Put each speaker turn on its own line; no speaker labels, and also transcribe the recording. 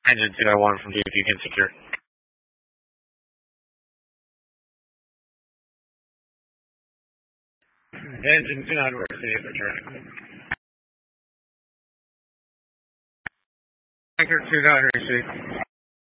Engine 2, I want from you if you can secure. Engine 2, on receive, return. Anchor 2, on receive.